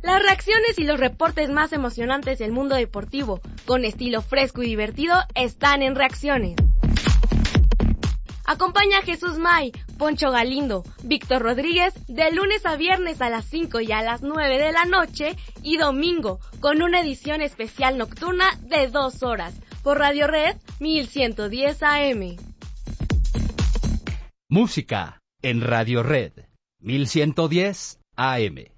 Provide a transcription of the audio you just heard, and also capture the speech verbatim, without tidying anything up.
Las reacciones y los reportes más emocionantes del mundo deportivo, con estilo fresco y divertido, están en Reacciones. Acompaña a Jesús May, Poncho Galindo, Víctor Rodríguez de lunes a viernes a las cinco y a las nueve de la noche y domingo con una edición especial nocturna de dos horas por Radio Red mil ciento diez A M. Música en Radio Red mil ciento diez A M.